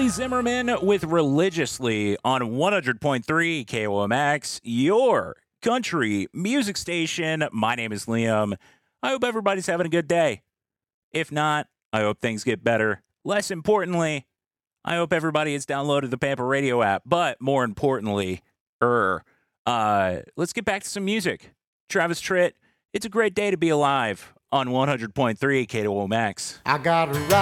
Lee Zimmerman with Religiously on 100.3 KOMX, your country music station. My name is Liam. I hope everybody's having a good day. If not, I hope things get better. Less importantly, I hope everybody has downloaded the Pampa Radio app. But more importantly, let's get back to some music. Travis Tritt, it's a great day to be alive on 100.3 KOMX. I got a